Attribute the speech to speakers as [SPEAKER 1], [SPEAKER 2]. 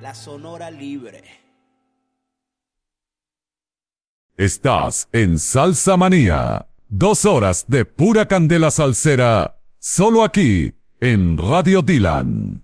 [SPEAKER 1] la Sonora Libre.
[SPEAKER 2] Estás en Salsa Manía. 2 horas de pura candela salsera. Solo aquí, en Radio Dylan.